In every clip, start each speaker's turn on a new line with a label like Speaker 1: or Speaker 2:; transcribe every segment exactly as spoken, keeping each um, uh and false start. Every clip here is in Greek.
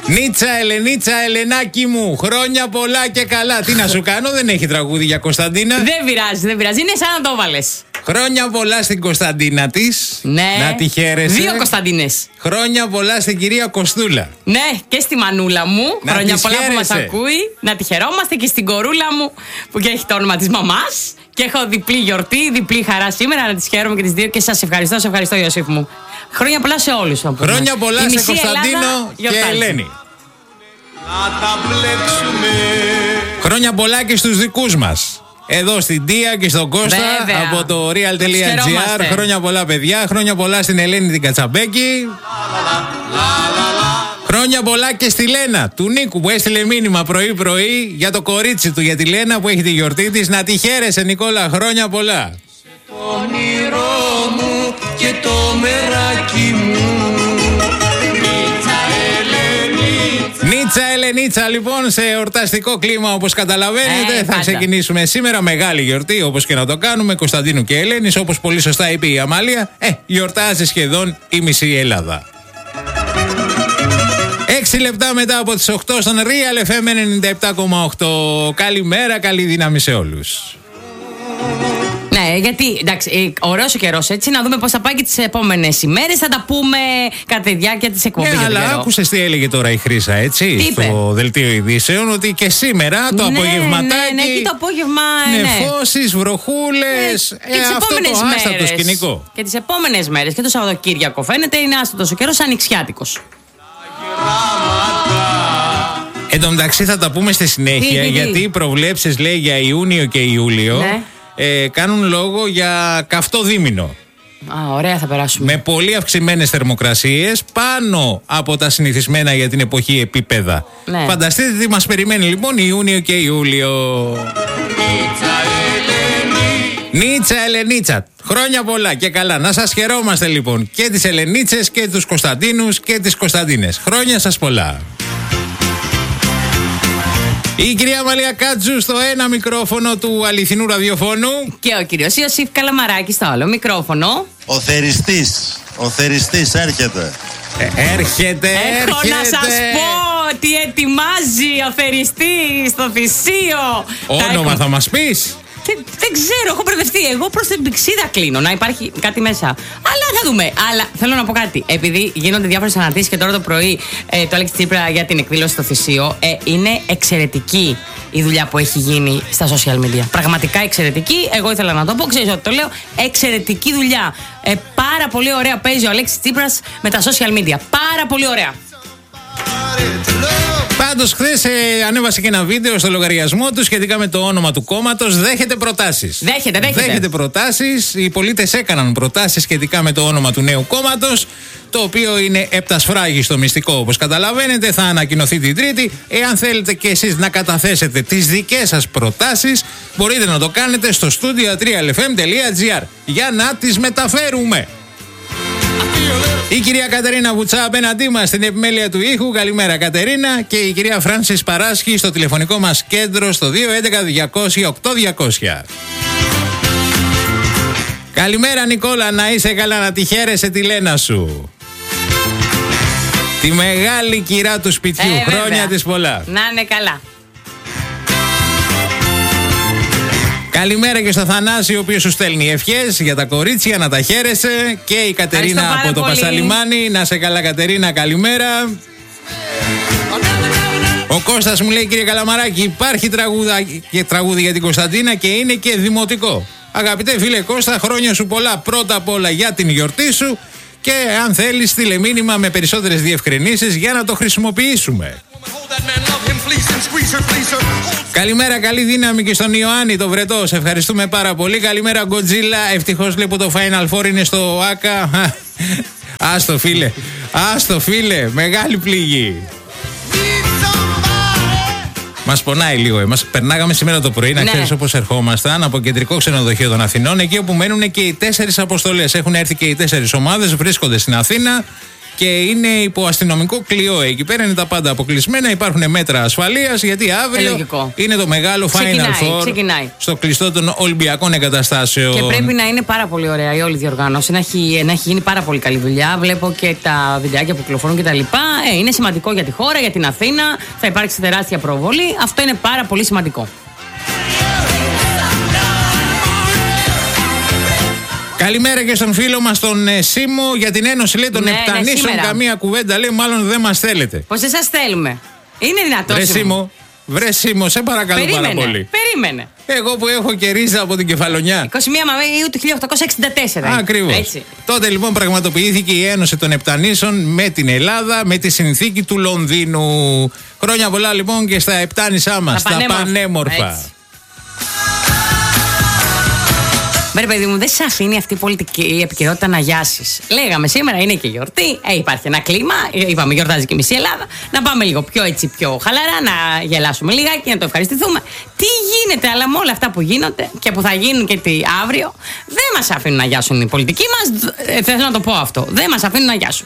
Speaker 1: Νίτσα, Ελενίτσα, Ελενάκι μου, χρόνια πολλά και καλά. Τι να σου κάνω, δεν έχει τραγούδι για Κωνσταντίνα.
Speaker 2: Δεν πειράζει, δεν πειράζει. Είναι σαν να το βάλες.
Speaker 1: Χρόνια πολλά στην Κωνσταντίνα της.
Speaker 2: Ναι.
Speaker 1: Να τη χαίρεσαι.
Speaker 2: Δύο Κωνσταντίνες.
Speaker 1: Χρόνια πολλά στην κυρία Κοστούλα.
Speaker 2: Ναι, και στη μανούλα μου.
Speaker 1: Να
Speaker 2: χρόνια πολλά
Speaker 1: χαίρεσαι.
Speaker 2: που μας ακούει. Να τη χαιρόμαστε, και στην κορούλα μου που και έχει το όνομα της μαμάς. Και έχω διπλή γιορτή, διπλή χαρά σήμερα. Να τις χαίρομαι και τις δύο. Και σας ευχαριστώ, σε ευχαριστώ, Ιωσήφ μου. Χρόνια πολλά σε όλους.
Speaker 1: Χρόνια πολλά σε Κωνσταντίνο και Ελένη.
Speaker 3: Να τα μπλέξουμε.
Speaker 1: Χρόνια πολλά και στους δικούς μας. Εδώ στην Τία και στον Κώστα.
Speaker 2: Βέβαια.
Speaker 1: Από το real.gr.
Speaker 2: Χαιρόμαστε.
Speaker 1: Χρόνια πολλά, παιδιά. Χρόνια πολλά στην Ελένη την Κατσαμπέκη. Χρόνια πολλά και στη Λένα του Νίκου που έστειλε μήνυμα πρωί-πρωί για το κορίτσι του, για τη Λένα που έχει τη γιορτή της. Να τη χαίρεσαι, Νικόλα. Χρόνια πολλά.
Speaker 3: Το όνειρό μου και το μεράκι μου.
Speaker 1: Νίτσα, Ελενίτσα, λοιπόν, σε εορταστικό κλίμα, όπως καταλαβαίνετε.
Speaker 2: Ε,
Speaker 1: θα
Speaker 2: πάντα.
Speaker 1: ξεκινήσουμε σήμερα μεγάλη γιορτή, όπως και να το κάνουμε. Κωνσταντίνου και Ελένης, όπως πολύ σωστά είπε η Αμάλια. Ε, γιορτάζει σχεδόν η μισή Ελλάδα. Έξι λεπτά μετά από τις οκτώ στον Real εφ εμ ενενήντα επτά κόμμα οκτώ. Καλημέρα, καλή δύναμη σε όλους.
Speaker 2: Ναι, γιατί εντάξει, ωραίος ο καιρός, έτσι. Να δούμε πώς θα πάει και τις επόμενες ημέρες. Θα τα πούμε κατά τη διάρκεια της εκπομπής.
Speaker 1: Ναι, αλλά άκουσες τι έλεγε τώρα η Χρύσα, έτσι,
Speaker 2: Τι είπε?
Speaker 1: στο δελτίο ειδήσεων, ότι και σήμερα το
Speaker 2: Ναι,
Speaker 1: απογευματάκι.
Speaker 2: ναι, ναι, εκεί το απόγευμα. Ναι.
Speaker 1: Νεφώσεις, βροχούλες.
Speaker 2: Και τις
Speaker 1: ε, αυτό το
Speaker 2: επόμενες
Speaker 1: άστατο
Speaker 2: μέρες.
Speaker 1: σκηνικό.
Speaker 2: Και τις επόμενες μέρες και το Σαββατοκύριακο φαίνεται είναι άστατος ο καιρός, ανοιξιάτικος.
Speaker 1: Εν τω μεταξύ θα τα πούμε στη συνέχεια,
Speaker 2: Τι, τι, τι.
Speaker 1: γιατί οι προβλέψεις, λέει, για Ιούνιο και Ιούλιο
Speaker 2: Ναι.
Speaker 1: ε, κάνουν λόγο για καυτό δίμηνο.
Speaker 2: Α, ωραία, θα περάσουμε.
Speaker 1: Με πολύ αυξημένες θερμοκρασίες, πάνω από τα συνηθισμένα για την εποχή επίπεδα.
Speaker 2: Ναι.
Speaker 1: Φανταστείτε τι μας περιμένει λοιπόν Ιούνιο και Ιούλιο. Νίτσα, Ελενίτσα. Χρόνια πολλά και καλά. Να σας χαιρόμαστε λοιπόν και τις Ελενίτσες και τους Κωνσταντίνους και τις Κωνσταντίνες. Χρόνια σας πολλά. Η κυρία Μαλία Κάτζου στο ένα μικρόφωνο του αληθινού ραδιοφώνου.
Speaker 2: Και ο κύριος Ιωσήφ Καλαμαράκης στο άλλο μικρόφωνο.
Speaker 4: Ο θεριστής, ο θεριστής έρχεται.
Speaker 1: Ε, έρχεται,
Speaker 2: Έχω
Speaker 1: έρχεται.
Speaker 2: να σας πω τι ετοιμάζει ο θεριστής στο Θησίο. Τα
Speaker 1: Όνομα
Speaker 2: έχουμε-
Speaker 1: θα μας πεις?
Speaker 2: Δεν, δεν ξέρω, έχω μπερδευτεί. Εγώ προς την πηξίδα κλείνω, να υπάρχει κάτι μέσα. Αλλά θα δούμε. Αλλά θέλω να πω κάτι. Επειδή γίνονται διάφορες αναρτήσεις και τώρα το πρωί ε, το Αλέξη Τσίπρα για την εκδήλωση στο Θησίο, ε, είναι εξαιρετική η δουλειά που έχει γίνει στα social media. Πραγματικά εξαιρετική. Εγώ ήθελα να το πω, ξέρεις ότι το λέω. Εξαιρετική δουλειά. Ε, πάρα πολύ ωραία παίζει ο Αλέξης Τσίπρας με τα social media. Πάρα πολύ ωραία.
Speaker 1: Πάντως χθες ε, ανέβασε και ένα βίντεο στο λογαριασμό του σχετικά με το όνομα του κόμματος. Δέχεται προτάσεις.
Speaker 2: Δέχεται, δέχεται.
Speaker 1: Δέχεται προτάσεις. Οι πολίτες έκαναν προτάσεις σχετικά με το όνομα του νέου κόμματος, το οποίο είναι επτασφράγιστο μυστικό, όπως καταλαβαίνετε. Θα ανακοινωθεί την Τρίτη. Εάν θέλετε και εσείς να καταθέσετε τις δικές σας προτάσεις, μπορείτε να το κάνετε στο studio real f m dot gr για να τις μεταφέρουμε. Η κυρία Κατερίνα Βουτσά απέναντί μας στην επιμέλεια του ήχου. Καλημέρα, Κατερίνα. Και η κυρία Φράνσις Παράσχη στο τηλεφωνικό μας κέντρο στο δύο έντεκα διακόσια οκτώ διακόσια. Καλημέρα, Νικόλα. Να είσαι καλά, να τη χαίρεσαι τη Λένα σου. Τη μεγάλη κυρά του σπιτιού.
Speaker 2: Ε,
Speaker 1: Χρόνια
Speaker 2: βέβαια.
Speaker 1: της πολλά.
Speaker 2: Να είναι καλά.
Speaker 1: Καλημέρα και στο Θανάση, ο οποίος σου στέλνει ευχές για τα κορίτσια, να τα χαίρεσαι. Και η Κατερίνα
Speaker 2: πάρα
Speaker 1: από το
Speaker 2: πολύ.
Speaker 1: Πασαλιμάνι. Να σε καλά, Κατερίνα, καλημέρα. Ο Κώστας μου λέει, κύριε Καλαμαράκη, υπάρχει τραγούδα και τραγούδι για την Κωνσταντίνα και είναι και δημοτικό. Αγαπητέ φίλε Κώστα, χρόνια σου πολλά πρώτα απ' όλα για την γιορτή σου. Και αν θέλεις, στείλε μήνυμα με περισσότερες διευκρινήσεις για να το χρησιμοποιήσουμε. Καλημέρα, καλή δύναμη και στον Ιωάννη το Βρετό. Σε ευχαριστούμε πάρα πολύ. Καλημέρα, Γκοτζίλα. Ευτυχώς λέει που το Final Four είναι στο ΆΚΑ. Άστο φίλε, άστο φίλε, μεγάλη πληγή. Μας πονάει λίγο εμάς. Περνάγαμε σήμερα το πρωί, να
Speaker 2: Ναι.
Speaker 1: ξέρεις, όπως ερχόμασταν από κεντρικό ξενοδοχείο των Αθηνών, εκεί όπου μένουν και οι τέσσερις αποστολές. Έχουν έρθει και οι τέσσερις ομάδες, βρίσκονται στην Αθήνα και είναι υπό αστυνομικό κλειό. Εκεί πέρα είναι τα πάντα αποκλεισμένα. Υπάρχουν μέτρα ασφαλείας, γιατί αύριο
Speaker 2: ε,
Speaker 1: είναι το μεγάλο Final Four
Speaker 2: ξεκινάει.
Speaker 1: στο κλειστό των Ολυμπιακών Εγκαταστάσεων.
Speaker 2: Και πρέπει να είναι πάρα πολύ ωραία η όλη διοργάνωση. Να έχει, να έχει γίνει πάρα πολύ καλή δουλειά. Βλέπω και τα βιντεάκια που κυκλοφορούν κτλ. Ε, είναι σημαντικό για τη χώρα, για την Αθήνα. Θα υπάρξει τεράστια προβολή. Αυτό είναι πάρα πολύ σημαντικό.
Speaker 1: Καλημέρα και στον φίλο μας τον ε, Σίμω για την Ένωση, λέει, των
Speaker 2: ναι,
Speaker 1: Επτανήσεων.
Speaker 2: Ναι,
Speaker 1: καμία κουβέντα, λέει, μάλλον δεν μας θέλετε.
Speaker 2: Πώς δεν σας θέλουμε. Είναι δυνατόν.
Speaker 1: Βρε Σίμω, βρε Σίμω, σε παρακαλώ
Speaker 2: περίμενε,
Speaker 1: πάρα πολύ.
Speaker 2: Περίμενε.
Speaker 1: Εγώ που έχω και ρίζα από την Κεφαλονιά.
Speaker 2: είκοσι μία Μαΐου του χίλια οκτακόσια εξήντα τέσσερα.
Speaker 1: Ακριβώς. Τότε λοιπόν πραγματοποιήθηκε η Ένωση των Επτανήσεων με την Ελλάδα, με τη συνθήκη του Λονδίνου. Χρόνια πολλά λοιπόν και στα Επτάνησά μας, τα πανέμορφα. πανέμορφα.
Speaker 2: Έτσι. Μπρε παιδί μου, δεν σε αφήνει αυτή η πολιτική επικαιρότητα να γιάσεις. Λέγαμε σήμερα είναι και γιορτή, ε, υπάρχει ένα κλίμα, είπαμε γιορτάζει και η μισή Ελλάδα. Να πάμε λίγο πιο έτσι, πιο χαλαρά, να γελάσουμε λιγάκι, να το ευχαριστηθούμε. Τι γίνεται, αλλά με όλα αυτά που γίνονται και που θα γίνουν και τι αύριο, δεν μας αφήνουν να γιάσουν οι πολιτικοί μας. Ε, θέλω να το πω αυτό. Δεν μας αφήνουν να γιάσουν.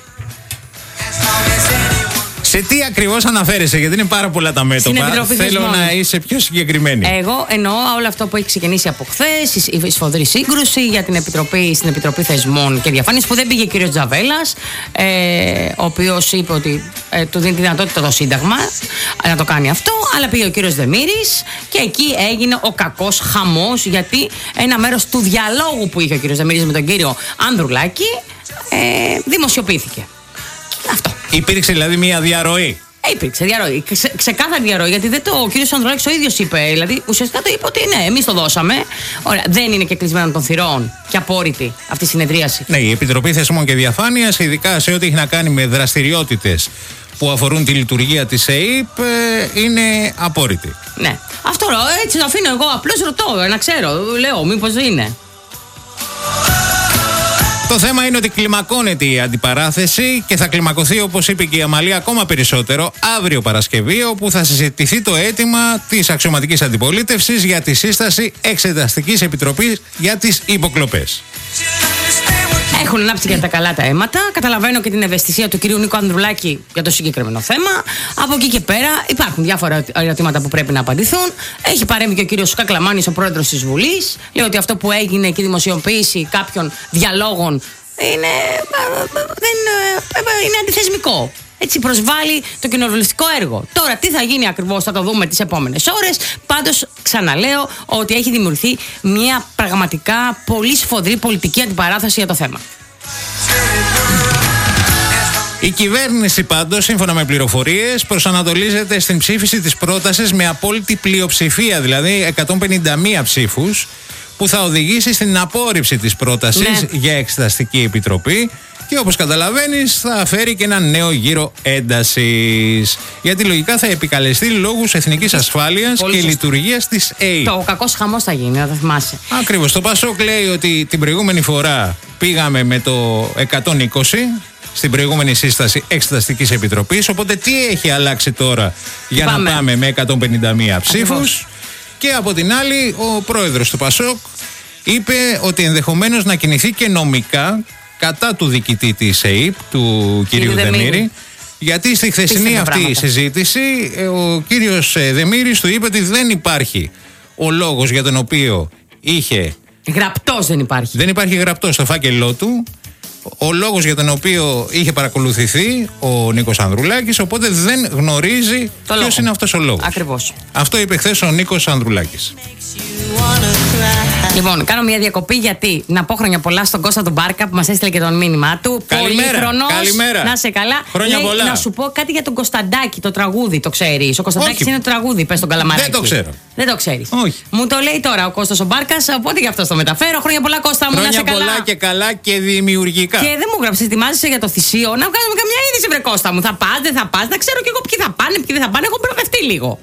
Speaker 1: Σε τι ακριβώς αναφέρεσαι, γιατί είναι πάρα πολλά τα μέτωπα. Θέλω να είσαι πιο συγκεκριμένη.
Speaker 2: Εγώ εννοώ όλο αυτό που έχει ξεκινήσει από χθες, η σφοδρή σύγκρουση για την Επιτροπή, στην Επιτροπή Θεσμών και Διαφάνειας, που δεν πήγε ο κύριος Τζαβέλας, ε, ο οποίος είπε ότι ε, του δίνει τη δυνατότητα το Σύνταγμα να το κάνει αυτό, αλλά πήγε ο κύριος Δεμήρης και εκεί έγινε ο κακός χαμός, γιατί ένα μέρος του διαλόγου που είχε ο κύριος Δεμήρης με τον κύριο Ανδρουλάκη ε, δημοσιοποιήθηκε. Αυτό.
Speaker 1: Υπήρξε δηλαδή μια διαρροή.
Speaker 2: Ε, υπήρξε διαρροή. Ξε, ξεκάθαρη διαρροή, γιατί δεν το, ο κύριος Ανδρουλάκης ο ίδιος είπε. Δηλαδή, ουσιαστικά το είπε ότι ναι, εμείς το δώσαμε. Ωραία, δεν είναι και κλεισμένο των θυρών και απόρριτη αυτή η συνεδρίαση. Ναι, η
Speaker 1: Επιτροπή Θεσμών και Διαφάνειας, ειδικά σε ό,τι έχει να κάνει με δραστηριότητες που αφορούν τη λειτουργία της ΕΕΠ, είναι απόρριτη.
Speaker 2: Ναι. Αυτό έτσι το αφήνω εγώ. Απλώς ρωτώ, να ξέρω. Λέω, μήπως είναι.
Speaker 1: Το θέμα είναι ότι κλιμακώνεται η αντιπαράθεση και θα κλιμακωθεί, όπως είπε και η Αμαλία, ακόμα περισσότερο αύριο Παρασκευή, όπου θα συζητηθεί το αίτημα της αξιωματικής αντιπολίτευσης για τη σύσταση Εξεταστικής Επιτροπής για τις υποκλοπές.
Speaker 2: Έχουν ανάψει και τα καλά τα αίματα. Καταλαβαίνω και την ευαισθησία του κυρίου Νίκο Ανδρουλάκη για το συγκεκριμένο θέμα. Από εκεί και πέρα υπάρχουν διάφορα ερωτήματα που πρέπει να απαντηθούν. Έχει παρέμβει και ο κύριος Κακλαμάνης, ο πρόεδρος της Βουλής. Λέει ότι αυτό που έγινε και η δημοσιοποίηση κάποιων διαλόγων είναι, δεν, είναι αντιθεσμικό. Έτσι προσβάλλει το κοινοβουλευτικό έργο. Τώρα τι θα γίνει ακριβώς θα το δούμε τις επόμενες ώρες. Πάντως ξαναλέω ότι έχει δημιουργηθεί μια πραγματικά πολύ σφοδρή πολιτική αντιπαράθεση για το θέμα.
Speaker 1: Η κυβέρνηση πάντως, σύμφωνα με πληροφορίες, προσανατολίζεται στην ψήφιση της πρότασης με απόλυτη πλειοψηφία, δηλαδή εκατόν πενήντα μία ψήφους, που θα οδηγήσει στην απόρριψη της πρότασης ναι. για Εξεταστική Επιτροπή. Και όπως καταλαβαίνεις θα φέρει και ένα νέο γύρο έντασης. Γιατί λογικά θα επικαλεστεί λόγους εθνικής ασφάλειας πολύ και σωστή. Λειτουργίας της ΕΕΠ.
Speaker 2: Το κακός χαμός θα γίνει, θα θυμάσαι.
Speaker 1: Ακριβώς. Το Πασόκ λέει ότι την προηγούμενη φορά πήγαμε με το εκατόν είκοσι στην προηγούμενη σύσταση Εξεταστικής Επιτροπής. Οπότε τι έχει αλλάξει τώρα για πάμε. να πάμε με εκατόν πενήντα μία ψήφους. Και από την άλλη ο πρόεδρος του Πασόκ είπε ότι ενδεχομένως να κινηθεί και νομικά κατά του διοικητή της ΕΕΠ, του κυρίου Δεμήρη, γιατί στη χθεσινή αυτή πράγματα. συζήτηση ο κύριος Δεμήρης του είπε ότι δεν υπάρχει ο λόγος για τον οποίο είχε...
Speaker 2: Γραπτός δεν υπάρχει.
Speaker 1: Δεν υπάρχει γραπτός στο φάκελό του ο λόγος για τον οποίο είχε παρακολουθηθεί ο Νίκος Ανδρουλάκης, οπότε δεν γνωρίζει ποιος είναι αυτός ο λόγος.
Speaker 2: Ακριβώς.
Speaker 1: Αυτό είπε χθες ο Νίκος Ανδρουλάκης.
Speaker 2: Λοιπόν, κάνω μια διακοπή γιατί να πω χρόνια πολλά στον Κώστα τον Μπάρκα που μας έστειλε και τον μήνυμά του.
Speaker 1: Καλημέρα.
Speaker 2: Πολύχρονος,
Speaker 1: Καλημέρα.
Speaker 2: να σε καλά.
Speaker 1: Χρόνια
Speaker 2: Λέει,
Speaker 1: πολλά.
Speaker 2: Να σου πω κάτι για τον Κωνσταντάκη, το τραγούδι, το ξέρεις. Ο Κωνσταντάκης είναι το τραγούδι, πες τον Καλαμαράκη.
Speaker 1: Δεν το ξέρω.
Speaker 2: Δεν το ξέρεις.
Speaker 1: Όχι.
Speaker 2: Μου το λέει τώρα ο Κώστας ο Μπάρκας, οπότε γι' αυτό το μεταφέρω. Χρόνια πολλά, Κώστα μου,
Speaker 1: χρόνια
Speaker 2: να σε καλά.
Speaker 1: Χρόνια πολλά και καλά και δημιουργικά.
Speaker 2: Και δεν μου γράψεις, ετοιμάζεσαι για το θυσίο. Να βγάλουμε καμιά είδηση, βρε Κώστα μου. Θα πας, δεν θα πας, να ξέρω κι εγώ ποιοι θα πάνε, ποιοι δεν θα πάνε. Έχω μπερδευτεί λίγο.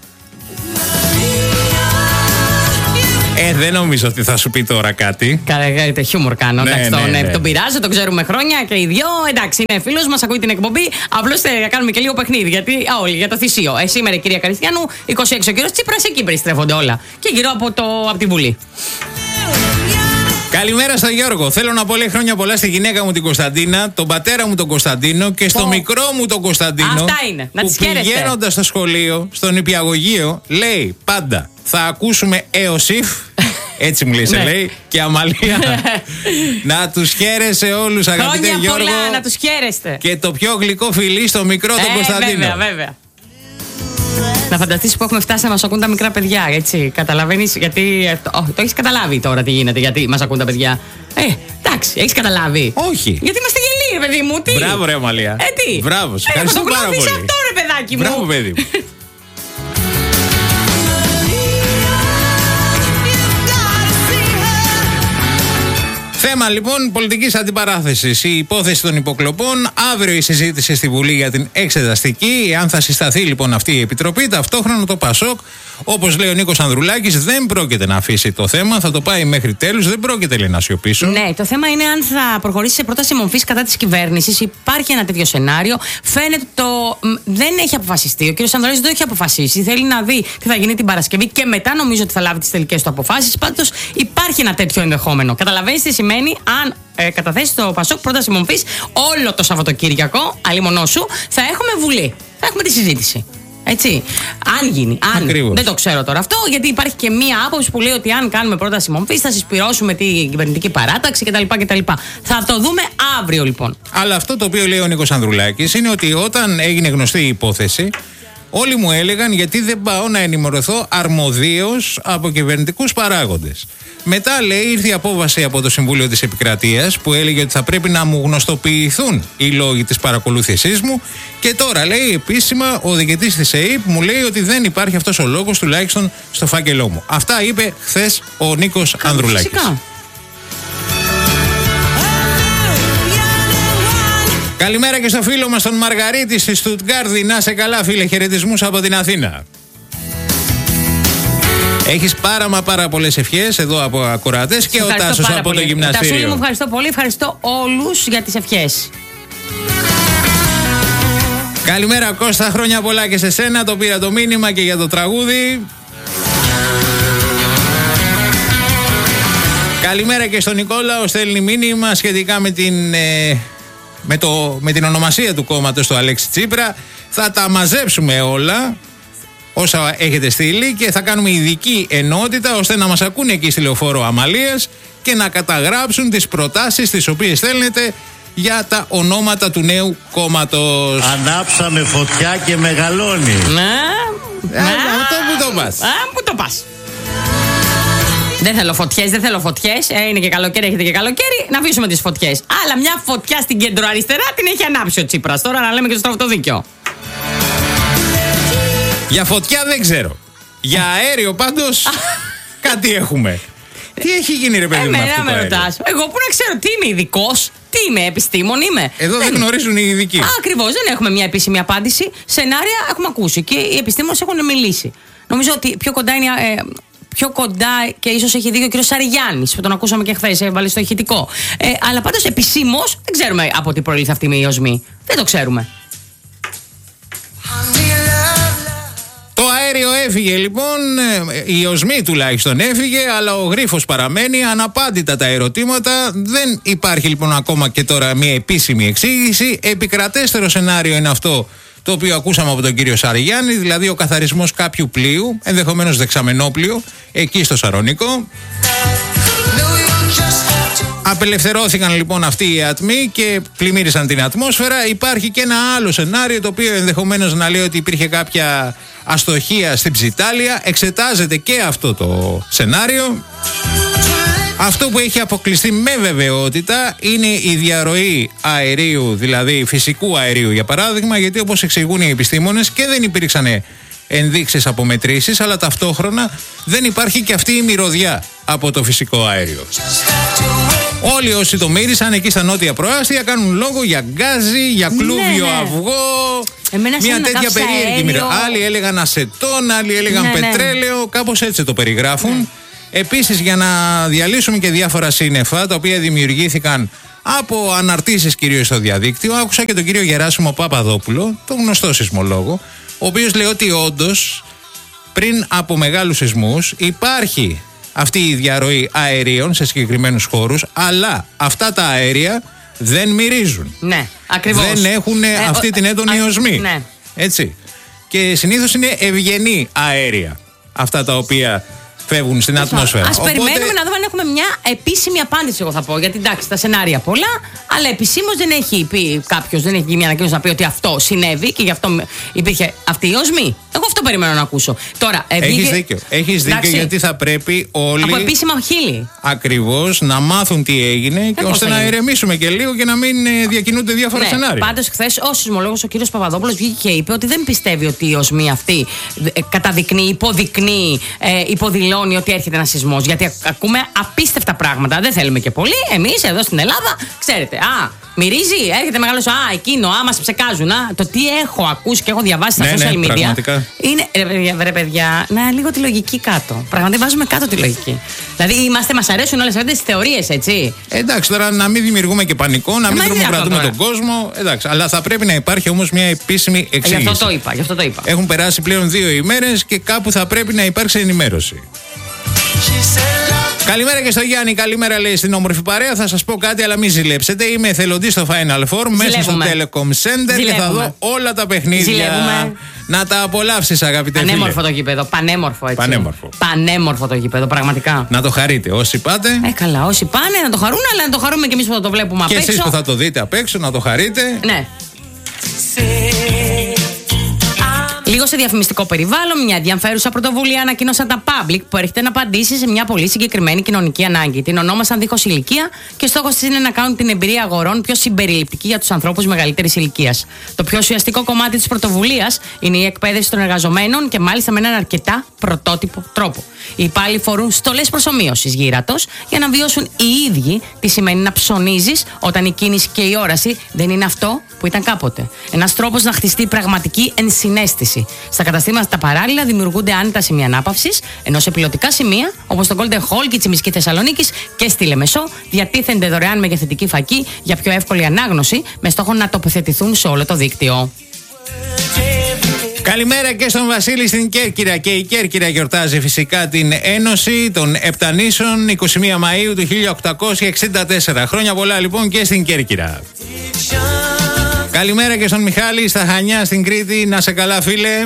Speaker 1: Ε, δεν νομίζω ότι θα σου πει τώρα κάτι.
Speaker 2: Καλά, χιούμορ κάνω.
Speaker 1: Ναι,
Speaker 2: εντάξει,
Speaker 1: ναι,
Speaker 2: τον,
Speaker 1: ναι.
Speaker 2: τον πειράζω, τον ξέρουμε χρόνια και οι δυο. Εντάξει, είναι φίλος μας, ακούει την εκπομπή. Απλώς θα κάνουμε και λίγο παιχνίδι. Γιατί, α, όλοι για το θυσίο. Ε, σήμερα, κυρία Καριστιανού, είκοσι έξι ο κύριος Τσίπρας, εκεί περιστρέφονται όλα. Και γύρω από, το, από τη Βουλή.
Speaker 1: Καλημέρα στο Γιώργο. Θέλω να πω λέει χρόνια πολλά στη γυναίκα μου την Κωνσταντίνα, τον πατέρα μου τον Κωνσταντίνο και στο oh. μικρό μου τον Κωνσταντίνο.
Speaker 2: Αυτά είναι. Να
Speaker 1: που πηγαίνοντας στο σχολείο, στον νηπιαγωγείο, λέει πάντα θα ακούσουμε Εωσήφ. Έτσι μου λέει, σε λέει. Και Αμαλία. Να τους χαίρεσαι όλους, αγαπητέ
Speaker 2: χρόνια
Speaker 1: Γιώργο.
Speaker 2: Πολλά, να τους χαίρεστε.
Speaker 1: Και το πιο γλυκό φιλί στο μικρό τον
Speaker 2: ε,
Speaker 1: Κωνσταντίνο.
Speaker 2: Βέβαια, βέβαια. Να φανταστείς που έχουμε φτάσει να μας ακούν τα μικρά παιδιά, έτσι. Καταλαβαίνεις, γιατί. Το, oh, το έχεις καταλάβει τώρα τι γίνεται, γιατί μας ακούν τα παιδιά. Ε, εντάξει, έχεις καταλάβει.
Speaker 1: Όχι.
Speaker 2: Γιατί είμαστε γελοί, παιδί μου, τι.
Speaker 1: Μπράβο, ρε Αμαλία.
Speaker 2: Ε, τι.
Speaker 1: Μπράβο, σε
Speaker 2: ε,
Speaker 1: ευχαριστώ πάρα πολύ.
Speaker 2: αυτό, ρε παιδάκι μου.
Speaker 1: Μπράβο, παιδί μου. Θέμα λοιπόν πολιτικής αντιπαράθεσης. Η υπόθεση των υποκλοπών. Αύριο η συζήτηση στη Βουλή για την εξεταστική. Εάν θα συσταθεί λοιπόν αυτή η επιτροπή, ταυτόχρονα το ΠΑΣΟΚ, όπως λέει ο Νίκος Ανδρουλάκης, δεν πρόκειται να αφήσει το θέμα. Θα το πάει μέχρι τέλους. Δεν πρόκειται λέει να σιωπήσουν.
Speaker 2: Ναι, το θέμα είναι αν θα προχωρήσει σε πρόταση μομφής κατά της κυβέρνησης. Υπάρχει ένα τέτοιο σενάριο. Φαίνεται το. Δεν έχει αποφασιστεί. Ο κ. Ανδρουλάκης δεν το έχει αποφασίσει. Θέλει να δει τι θα γίνει την Παρασκευή και μετά νομίζω ότι θα λάβει τις τελικές του αποφάσεις. Πάντως υπάρχει ένα τέτοιο ενδεχόμενο. Καταλαβαίνεις τι σημαίνει αν ε, καταθέσει το ΠΑΣΟΚ πρόταση μομφής όλο το Σαββατοκύριακο, αλλήμονό σου, θα έχουμε Βουλή. Θα έχουμε τη συζήτηση. Έτσι. Αν γίνει. Αν.
Speaker 1: Ακριβώς.
Speaker 2: Δεν το ξέρω τώρα αυτό, γιατί υπάρχει και μία άποψη που λέει ότι αν κάνουμε πρόταση μομφής θα συσπυρώσουμε την κυβερνητική παράταξη κτλ. κτλ. Θα το δούμε αύριο λοιπόν.
Speaker 1: Αλλά αυτό το οποίο λέει ο Νίκος Ανδρουλάκης είναι ότι όταν έγινε γνωστή η υπόθεση, όλοι μου έλεγαν γιατί δεν πάω να ενημερωθώ αρμοδίως από κυβερνητικούς παράγοντες. Μετά λέει ήρθε η απόβαση από το Συμβούλιο της Επικρατείας που έλεγε ότι θα πρέπει να μου γνωστοποιηθούν οι λόγοι της παρακολούθησής μου και τώρα λέει επίσημα ο διοικητής της ΕΕΠ μου λέει ότι δεν υπάρχει αυτός ο λόγος τουλάχιστον στο φάκελό μου. Αυτά είπε χθες ο Νίκος Ανδρουλάκης.
Speaker 2: Φυσικά.
Speaker 1: Καλημέρα και στο φίλο μας τον Μαργαρίτη στη Στουτγκάρδη. Να σε καλά φίλε, χαιρετισμούς από την Αθήνα. Έχεις πάρα μα πάρα πολλές ευχές εδώ από ακροατές και ο Τάσος από
Speaker 2: πολύ.
Speaker 1: το γυμναστήριο.
Speaker 2: Τάσο, μου ευχαριστώ πολύ, ευχαριστώ όλους για τις ευχές.
Speaker 1: Καλημέρα Κώστα, χρόνια πολλά και σε σένα, το πήρα το μήνυμα και για το τραγούδι. Καλημέρα και στον Νικόλαο, στέλνει μήνυμα σχετικά με την... Ε, Με, το, με την ονομασία του κόμματος του Αλέξη Τσίπρα. Θα τα μαζέψουμε όλα όσα έχετε στείλει και θα κάνουμε ειδική ενότητα ώστε να μας ακούνε εκεί στη Λεωφόρο Αμαλίας και να καταγράψουν τις προτάσεις τις οποίες στέλνετε για τα ονόματα του νέου κόμματος.
Speaker 4: Ανάψαμε φωτιά και μεγαλώνει.
Speaker 2: Ναι,
Speaker 1: ε, αυτό που το πας.
Speaker 2: Α, που το πας. Δεν θέλω φωτιές, δεν θέλω φωτιές. Ε, είναι και καλοκαίρι, έχετε και καλοκαίρι. Να αφήσουμε τις φωτιές. Αλλά μια φωτιά στην κεντροαριστερά την έχει ανάψει ο Τσίπρας. Τώρα να λέμε και το στραβωτό δίκιο.
Speaker 1: Για φωτιά δεν ξέρω. Για αέριο πάντως κάτι έχουμε. Τι έχει γίνει ρε παιδί μου?
Speaker 2: Εμένα με ρωτάς. Εγώ που να ξέρω, τι είμαι ειδικός, τι είμαι, επιστήμον είμαι.
Speaker 1: Εδώ δεν, δεν γνωρίζουν οι ειδικοί.
Speaker 2: Ακριβώς, δεν έχουμε μια επίσημη απάντηση. Σενάρια έχουμε ακούσει και οι επιστήμονες έχουν μιλήσει. Νομίζω ότι πιο κοντά είναι. Ε, Πιο κοντά και ίσως έχει δίκιο ο κ. Σαριγιάννης που τον ακούσαμε και χθες, έβαλε στο ηχητικό. Ε, αλλά πάντως επισήμως δεν ξέρουμε από τι προήλθε αυτή η οσμή. Δεν το ξέρουμε.
Speaker 1: Το αέριο έφυγε λοιπόν, η οσμή τουλάχιστον έφυγε, αλλά ο γρίφος παραμένει, αναπάντητα τα ερωτήματα. Δεν υπάρχει λοιπόν ακόμα και τώρα μια επίσημη εξήγηση. Επικρατέστερο σενάριο είναι αυτό το οποίο ακούσαμε από τον κύριο Σαριγιάννη, δηλαδή ο καθαρισμός κάποιου πλοίου, ενδεχομένως δεξαμενόπλοιο, εκεί στο Σαρονικό. Απελευθερώθηκαν λοιπόν αυτοί οι ατμοί και πλημμύρισαν την ατμόσφαιρα. Υπάρχει και ένα άλλο σενάριο το οποίο ενδεχομένως να λέει ότι υπήρχε κάποια αστοχία στην Ψιτάλια. Εξετάζεται και αυτό το σενάριο. Αυτό που έχει αποκλειστεί με βεβαιότητα είναι η διαρροή αερίου, δηλαδή φυσικού αερίου για παράδειγμα, γιατί όπως εξηγούν οι επιστήμονες και δεν υπήρξαν ενδείξεις από μετρήσεις, αλλά ταυτόχρονα δεν υπάρχει και αυτή η μυρωδιά από το φυσικό αέριο. Όλοι όσοι το μύρισαν εκεί στα νότια προάστια κάνουν λόγο για γκάζι, για κλούβιο ναι, ναι. αυγό.
Speaker 2: Εμένα
Speaker 1: μια τέτοια περίεργη μυρωδιά. Άλλοι έλεγαν ασετόν, άλλοι έλεγαν ναι, πετρέλαιο, ναι. κάπως έτσι το περιγράφουν. Ναι. Επίσης, για να διαλύσουμε και διάφορα σύννεφα τα οποία δημιουργήθηκαν από αναρτήσεις κυρίως στο διαδίκτυο, άκουσα και τον κύριο Γεράσιμο Παπαδόπουλο, τον γνωστό σεισμολόγο, ο οποίος λέει ότι όντως πριν από μεγάλους σεισμούς υπάρχει αυτή η διαρροή αερίων σε συγκεκριμένους χώρους, αλλά αυτά τα αέρια δεν μυρίζουν.
Speaker 2: Ναι, ακριβώς.
Speaker 1: Δεν έχουν ε, αυτή ο, την έντονη οσμή.
Speaker 2: Ναι.
Speaker 1: Έτσι. Και συνήθως είναι ευγενή αέρια αυτά τα οποία φεύγουν στην ατμόσφαιρα.
Speaker 2: Ας
Speaker 1: Οπότε...
Speaker 2: περιμένουμε να δούμε αν έχουμε μια επίσημη απάντηση, εγώ θα πω. Γιατί εντάξει, τα σενάρια πολλά, αλλά επισήμως δεν έχει πει κάποιος, δεν έχει γίνει μια ανακοίνωση να πει ότι αυτό συνέβη και γι' αυτό υπήρχε αυτή η οσμή. Εγώ αυτό περιμένω να ακούσω. Τώρα, ε,
Speaker 1: Έχεις
Speaker 2: βγήκε...
Speaker 1: δίκιο. Έχεις δίκιο, εντάξει, γιατί θα πρέπει όλοι.
Speaker 2: Από επίσημα χείλη.
Speaker 1: Ακριβώς να μάθουν τι έγινε και ώστε να ηρεμήσουμε και λίγο και να μην ε, διακινούνται διάφορα
Speaker 2: ναι,
Speaker 1: σενάρια.
Speaker 2: Πάντως, χθες ο σεισμολόγος ο κύριος Παπαδόπουλος βγήκε και είπε ότι δεν πιστεύει ότι η οσμή αυτή ε, καταδεικνύει, υποδεικνύει, ε, υποδηλώνει ότι έρχεται ένας σεισμός. Γιατί ακούμε απίστευτα πράγματα. Δεν θέλουμε και πολύ. Εμείς εδώ στην Ελλάδα, ξέρετε, α, μυρίζει, έρχεται μεγάλος, α, εκείνο, α, μας ψεκάζουν. Α, το τι έχω ακούσει και έχω διαβάσει στα
Speaker 1: ναι,
Speaker 2: social
Speaker 1: ναι,
Speaker 2: media.
Speaker 1: Πραγματικά.
Speaker 2: Είναι, ρε παιδιά, ρε παιδιά, να λίγο τη λογική κάτω. Πραγματικά βάζουμε κάτω τη λογική. Δηλαδή, είμαστε, μας αρέσουν όλες αυτές τις θεωρίες, έτσι.
Speaker 1: Εντάξει, τώρα να μην δημιουργούμε και πανικό, να μην τρομοκρατούμε τον κόσμο. Εντάξει, αλλά θα πρέπει να υπάρχει όμως μια επίσημη εξήγηση.
Speaker 2: Γι' αυτό το είπα, γι' αυτό το είπα.
Speaker 1: Έχουν περάσει πλέον δύο ημέρες και κάπου θα πρέπει να υπάρξει ενημέρωση. Καλημέρα και στο Γιάννη, καλημέρα λέει στην όμορφη παρέα. Θα σας πω κάτι, αλλά μην ζηλέψετε. Είμαι εθελοντής στο Final Four μέσα στο Telecom Center. Ζηλεύουμε. Και θα δω όλα τα παιχνίδια.
Speaker 2: Ζηλεύουμε.
Speaker 1: Να τα απολαύσεις, αγαπητέ φίλε.
Speaker 2: Πανέμορφο το γήπεδο, πανέμορφο έτσι.
Speaker 1: Πανέμορφο.
Speaker 2: Πανέμορφο το γήπεδο, πραγματικά.
Speaker 1: Να το χαρείτε όσοι πάτε.
Speaker 2: Ε, καλά, όσοι πάνε να το χαρούν, αλλά να το χαρούμε και εμείς που θα το βλέπουμε απ' έξω.
Speaker 1: Και εσείς που θα το δείτε απ' έξω, να το χαρείτε.
Speaker 2: Ναι. Λίγο σε διαφημιστικό περιβάλλον, μια ενδιαφέρουσα πρωτοβουλία ανακοίνωσαν τα Public που έρχεται να απαντήσει σε μια πολύ συγκεκριμένη κοινωνική ανάγκη. Την ονόμασαν δίχως ηλικία και στόχος της είναι να κάνουν την εμπειρία αγορών πιο συμπεριληπτική για τους ανθρώπους μεγαλύτερης ηλικίας. Το πιο ουσιαστικό κομμάτι της πρωτοβουλίας είναι η εκπαίδευση των εργαζομένων και μάλιστα με έναν αρκετά πρωτότυπο τρόπο. Οι υπάλληλοι φορούν στολές προσομοίωσης γύρατος για να βιώσουν οι ίδιοι τι σημαίνει να ψωνίζεις όταν η κίνηση και η όραση δεν είναι αυτό που ήταν κάποτε. Ένας τρόπος να χτιστεί πραγματική ενσυναίσθηση. Στα καταστήματα τα παράλληλα δημιουργούνται άνετα σημεία ανάπαυσης, ενώ σε πιλωτικά σημεία όπως το Golden Hall και η Τσιμισκή Θεσσαλονίκης και στη Λεμεσό διατίθενται δωρεάν μεγεθυντική φακή για πιο εύκολη ανάγνωση με στόχο να τοποθετηθούν σε όλο το δίκτυο.
Speaker 1: Καλημέρα και στον Βασίλη στην Κέρκυρα. Και η Κέρκυρα γιορτάζει φυσικά την Ένωση των Επτανήσων εικοστή πρώτη Μαΐου του χίλια οκτακόσια εξήντα τέσσερα. Χρόνια πολλά λοιπόν και στην Κέρκυρα. Καλημέρα και στον Μιχάλη στα Χανιά στην Κρήτη. Να σε καλά φίλε.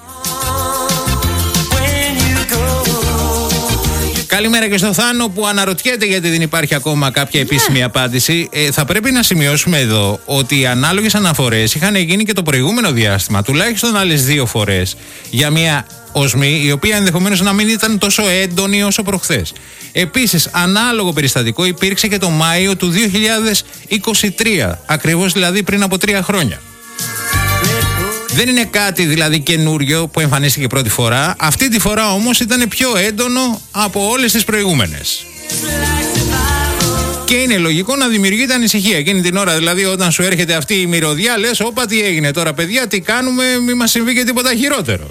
Speaker 1: Καλημέρα και στο Θάνο που αναρωτιέται γιατί δεν υπάρχει ακόμα κάποια επίσημη απάντηση. Ε, θα πρέπει να σημειώσουμε εδώ ότι οι ανάλογες αναφορές είχαν γίνει και το προηγούμενο διάστημα, τουλάχιστον άλλες δύο φορές, για μια οσμή η οποία ενδεχομένως να μην ήταν τόσο έντονη όσο προχθές. Επίσης, ανάλογο περιστατικό υπήρξε και το Μάιο του δύο χιλιάδες είκοσι τρία, ακριβώς δηλαδή πριν από τρία χρόνια. Δεν είναι κάτι δηλαδή καινούριο που εμφανίστηκε πρώτη φορά. Αυτή τη φορά όμως ήταν πιο έντονο από όλες τις προηγούμενες. Και είναι λογικό να δημιουργείται ανησυχία. Εκείνη την ώρα δηλαδή όταν σου έρχεται αυτή η μυρωδιά λες όπα τι έγινε τώρα παιδιά, τι κάνουμε, μη μας συμβεί και τίποτα χειρότερο.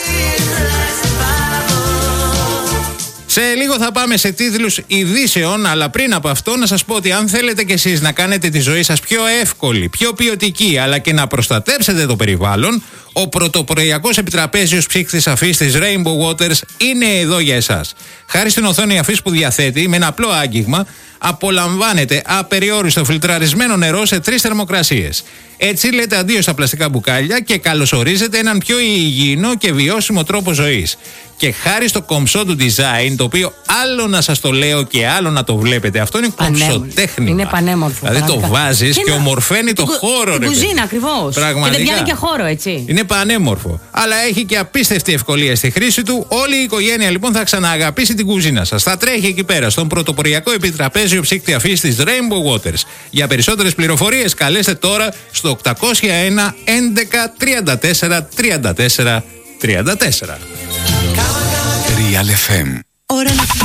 Speaker 1: Σε λίγο θα πάμε σε τίτλους ειδήσεων, αλλά πριν από αυτό να σας πω ότι αν θέλετε κι εσείς να κάνετε τη ζωή σας πιο εύκολη, πιο ποιοτική, αλλά και να προστατέψετε το περιβάλλον, ο πρωτοποριακός επιτραπέζιος ψύκτης αφής της Rainbow Waters είναι εδώ για εσάς. Χάρη στην οθόνη αφής που διαθέτει, με ένα απλό άγγιγμα, απολαμβάνετε απεριόριστο φιλτραρισμένο νερό σε τρεις θερμοκρασίες. Έτσι λέτε αντίο στα πλαστικά μπουκάλια και καλωσορίζετε έναν πιο υγιεινό και βιώσιμο τρόπο ζωής. Και χάρη στο κομψό του design, το οποίο άλλο να σας το λέω και άλλο να το βλέπετε, αυτό είναι κομψοτέχνημα.
Speaker 2: Είναι πανέμορφο.
Speaker 1: Δηλαδή το βάζεις και, και ομορφαίνει το
Speaker 2: κου...
Speaker 1: χώρο.
Speaker 2: Την κουζίνα ακριβώς.
Speaker 1: Πραγματικά.
Speaker 2: Και δεν πιάνει και χώρο, έτσι.
Speaker 1: Είναι πανέμορφο. Αλλά έχει και απίστευτη ευκολία στη χρήση του. Όλη η οικογένεια λοιπόν θα ξανααγαπήσει την κουζίνα σας. Θα τρέχει εκεί πέρα στον πρωτοποριακό επιτραπέζιο ψύκτη αφής της Rainbow Waters. Για περισσότερες πληροφορίες καλέστε τώρα στο οκτακόσια ένα έντεκα τριάντα τέσσερα τριάντα τέσσερα τριάντα τέσσερα.
Speaker 5: Real εφ εμ.